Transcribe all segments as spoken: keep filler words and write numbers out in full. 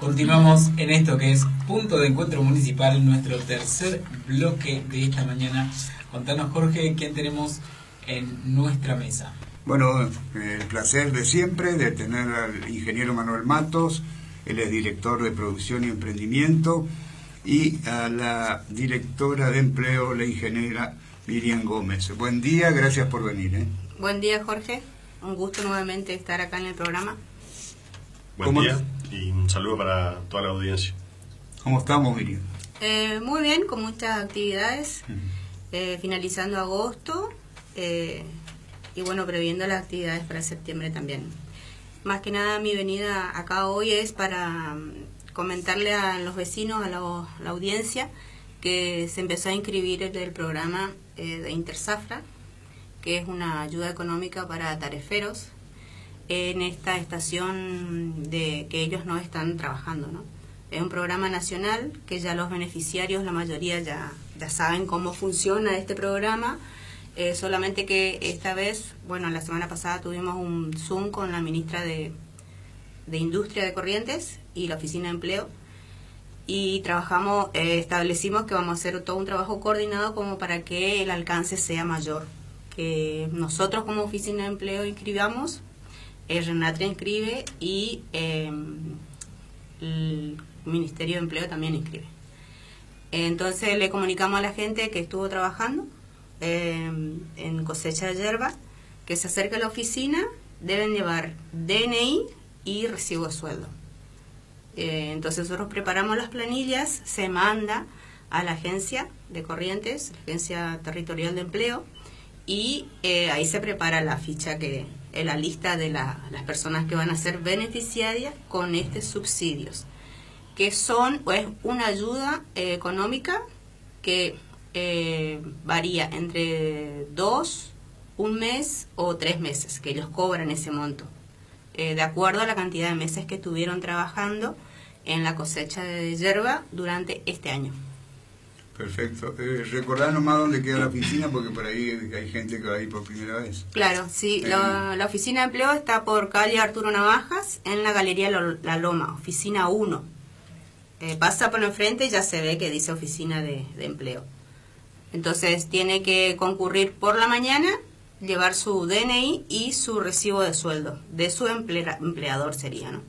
Continuamos en esto que es Punto de Encuentro Municipal, nuestro tercer bloque de esta mañana. Contanos, Jorge, ¿quién tenemos en nuestra mesa? Bueno, el placer de siempre de tener al ingeniero Manuel Matos, él es director de producción y emprendimiento, y a la directora de empleo, la ingeniera Miriam Gómez. Buen día, gracias por venir. ¿eh? Buen día, Jorge. Un gusto nuevamente estar acá en el programa. Buen día y un saludo para toda la audiencia. ¿Cómo estamos, Miriam? Eh, muy bien, con muchas actividades, uh-huh. eh, finalizando agosto eh, y bueno, previendo las actividades para septiembre también. Más que nada mi venida acá hoy es para comentarle a los vecinos, a la, a la audiencia, que se empezó a inscribir en el programa eh, de Intersafra, que es una ayuda económica para tareferos en esta estación de que ellos no están trabajando, ¿no? Es un programa nacional que ya los beneficiarios, la mayoría ya, ya saben cómo funciona este programa, eh, solamente que esta vez, bueno, la semana pasada tuvimos un Zoom con la ministra de, de Industria de Corrientes y la Oficina de Empleo, y trabajamos, eh, establecimos que vamos a hacer todo un trabajo coordinado como para que el alcance sea mayor, que nosotros como Oficina de Empleo inscribamos, el RENATRE inscribe y eh, el Ministerio de Empleo también inscribe. Entonces le comunicamos a la gente que estuvo trabajando eh, en cosecha de hierba, que se acerque a la oficina, deben llevar D N I y recibo de sueldo. Eh, entonces nosotros preparamos las planillas, se manda a la agencia de Corrientes, la Agencia Territorial de Empleo, y eh, ahí se prepara la ficha, que es la lista de la, las personas que van a ser beneficiarias con estos subsidios, que son pues una ayuda eh, económica que eh, varía entre dos, un mes o tres meses, que ellos cobran ese monto, eh, de acuerdo a la cantidad de meses que estuvieron trabajando en la cosecha de hierba durante este año. Perfecto. Eh, recordad nomás dónde queda la oficina, porque por ahí hay gente que va a ir por primera vez. Claro, sí. Eh, la, la oficina de empleo está por calle Arturo Navajas, en la Galería La Loma, oficina uno. Eh, pasa por enfrente y ya se ve que dice oficina de, de empleo. Entonces tiene que concurrir por la mañana, llevar su D N I y su recibo de sueldo, de su emplea, empleador sería, ¿no?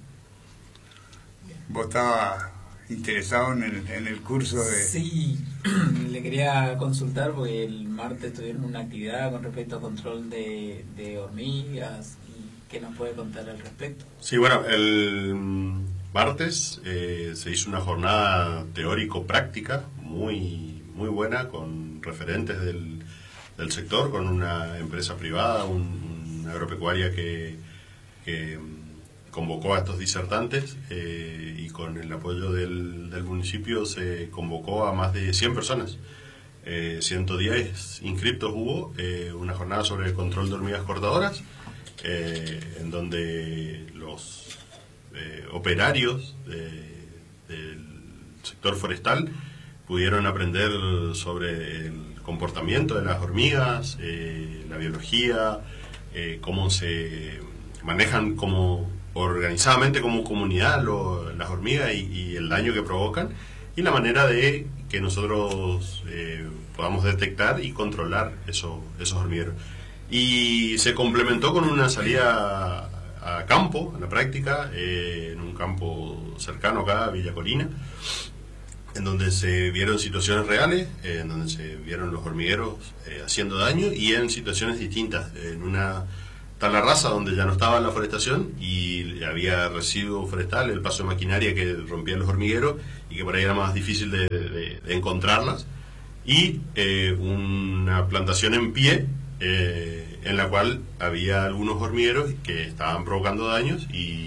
¿Vos estabas interesado en el, en el curso de...? Sí, le quería consultar porque el martes tuvieron una actividad con respecto a control de, de hormigas. Y ¿qué nos puede contar al respecto? Sí, bueno, el martes eh, se hizo una jornada teórico-práctica muy, muy buena con referentes del, del sector, con una empresa privada, un, una agropecuaria que... que convocó a estos disertantes eh, y con el apoyo del, del municipio se convocó a más de cien personas. Eh, ciento diez inscriptos hubo, eh, una jornada sobre el control de hormigas cortadoras, eh, en donde los eh, operarios de, del sector forestal pudieron aprender sobre el comportamiento de las hormigas, eh, la biología, eh, cómo se manejan como organizadamente como comunidad lo, las hormigas y, y el daño que provocan, y la manera de que nosotros eh, podamos detectar y controlar eso, esos hormigueros. Y se complementó con una salida a, a campo, a la práctica, eh, en un campo cercano acá, a Villa Corina, en donde se vieron situaciones reales, eh, en donde se vieron los hormigueros eh, haciendo daño, y en situaciones distintas, en una la raza donde ya no estaba la forestación y había residuo forestal, el paso de maquinaria que rompía los hormigueros y que por ahí era más difícil de, de, de encontrarlas, y eh, una plantación en pie eh, en la cual había algunos hormigueros que estaban provocando daños, y,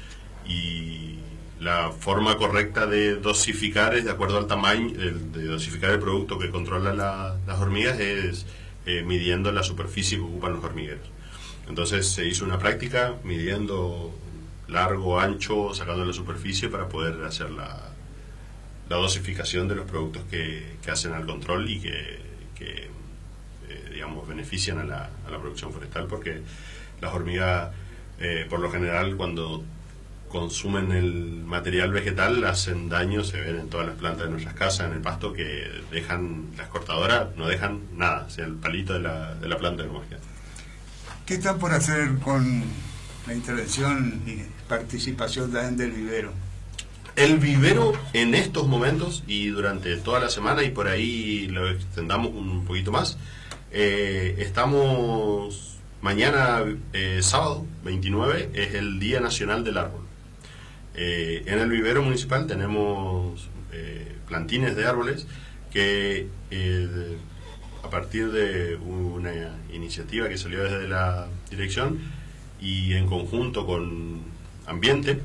y la forma correcta de dosificar es de acuerdo al tamaño, el, de dosificar el producto que controla la, las hormigas es eh, midiendo la superficie que ocupan los hormigueros. Entonces se hizo una práctica midiendo largo, ancho, sacando la superficie para poder hacer la, la dosificación de los productos que, que hacen al control y que, que eh, digamos, benefician a la, a la producción forestal, porque las hormigas, eh, por lo general, cuando consumen el material vegetal hacen daño, se ven en todas las plantas de nuestras casas, en el pasto, que dejan, las cortadoras no dejan nada, o sea, el palito de la, de la planta de mosca. ¿Qué está por hacer con la intervención y participación también del vivero? El vivero en estos momentos y durante toda la semana, y por ahí lo extendamos un poquito más, eh, estamos mañana, eh, sábado veintinueve, es el Día Nacional del Árbol. Eh, en el vivero municipal tenemos eh, plantines de árboles que eh, a partir de una iniciativa que salió desde la dirección y en conjunto con Ambiente,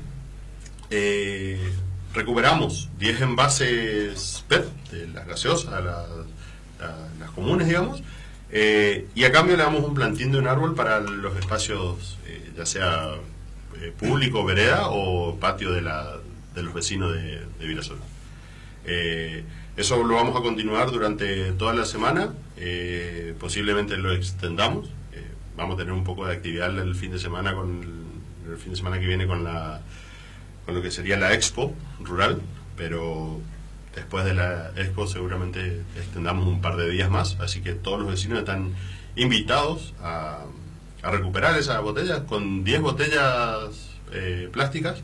eh, recuperamos diez envases P E T de las gaseosas, la, la, las comunes, digamos, eh, y a cambio le damos un plantín de un árbol para los espacios, eh, ya sea eh, público, vereda o patio de, la, de los vecinos de, de Virasoro. Eh, eso lo vamos a continuar durante toda la semana, eh, posiblemente lo extendamos, eh, vamos a tener un poco de actividad el fin de semana con el, el fin de semana que viene con la con lo que sería la expo rural, pero después de la expo seguramente extendamos un par de días más, así que todos los vecinos están invitados a, a recuperar esas botellas. Con diez botellas eh, plásticas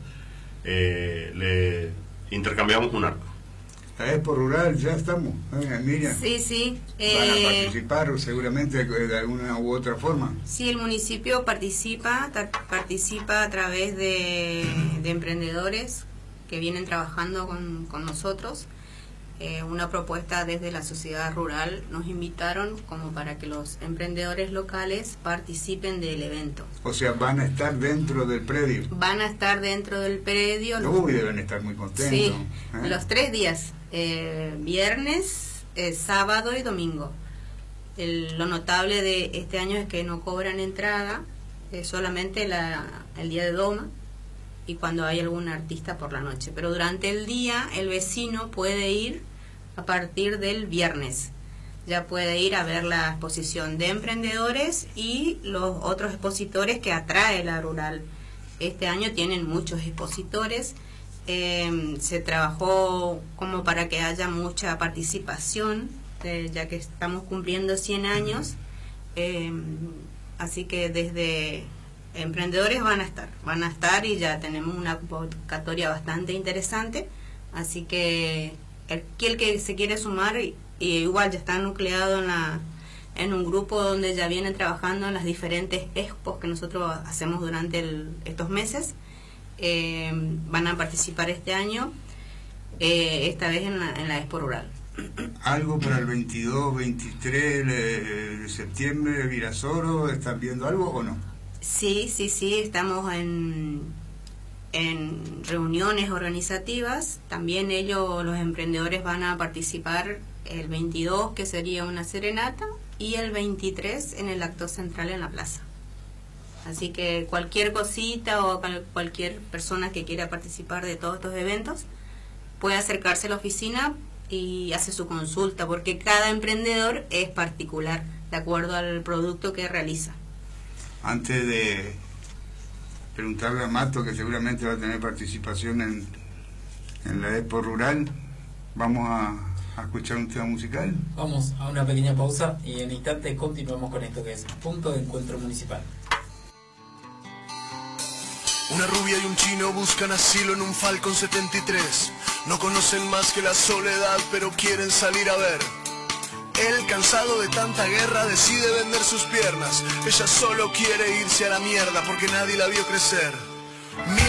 eh, le intercambiamos un arco. La Expo Rural, ya estamos, ¿eh, Miriam? Sí, sí. ¿Van a Eh, participar seguramente de alguna u otra forma? Sí, el municipio participa, ta- participa a través de, de emprendedores que vienen trabajando con, con nosotros. Eh, una propuesta desde la sociedad rural, nos invitaron como para que los emprendedores locales participen del evento. O sea, van a estar dentro del predio. Van a estar dentro del predio. Uy, deben estar muy contentos. Sí, ¿eh? los tres días, eh, viernes, eh, sábado y domingo. El- lo notable de este año es que no cobran entrada, eh, solamente la, el día de Doma y cuando hay algún artista por la noche. Pero durante el día el vecino puede ir a partir del viernes. Ya puede ir a ver la exposición de emprendedores y los otros expositores que atrae la rural. Este año tienen muchos expositores. Eh, se trabajó como para que haya mucha participación, eh, ya que estamos cumpliendo cien años. Eh, así que desde emprendedores van a estar, van a estar y ya tenemos una convocatoria bastante interesante. Así que el, el que se quiere sumar, y, y igual ya está nucleado en, la, en un grupo donde ya vienen trabajando en las diferentes expos que nosotros hacemos durante el, estos meses. Eh, van a participar este año, eh, esta vez en la, en la Expo Rural. ¿Algo para el veintidós, veintitrés de septiembre, Virasoro? ¿Están viendo algo o no? Sí, sí, sí, estamos en, en reuniones organizativas. También ellos, los emprendedores, van a participar el veintidós, que sería una serenata, y el veintitrés en el acto central en la plaza. Así que cualquier cosita o cual- cualquier persona que quiera participar de todos estos eventos puede acercarse a la oficina y hace su consulta, porque cada emprendedor es particular de acuerdo al producto que realiza. Antes de preguntarle a Mato, que seguramente va a tener participación en, en la Expo Rural, vamos a, a escuchar un tema musical. Vamos a una pequeña pausa y en instante continuamos con esto que es Punto de Encuentro Municipal. Una rubia y un chino buscan asilo en un Falcon setenta y tres. No conocen más que la soledad, pero quieren salir a ver. Él, cansado de tanta guerra, decide vender sus piernas. Ella solo quiere irse a la mierda porque nadie la vio crecer. Mil